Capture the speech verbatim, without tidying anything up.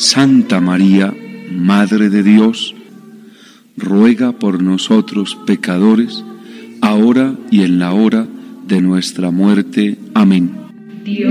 Santa María, Madre de Dios, ruega por nosotros pecadores, ahora y en la hora de nuestra muerte. Amén. Dios